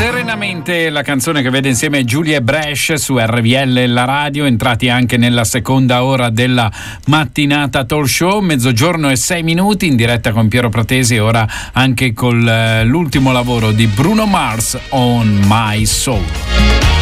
Serenamente, la canzone che vede insieme Giulia e Brescia su RVL la radio, entrati anche nella seconda ora della mattinata talk show, 12:06 in diretta con Piero Pratesi, ora anche con l'ultimo lavoro di Bruno Mars, On My Soul.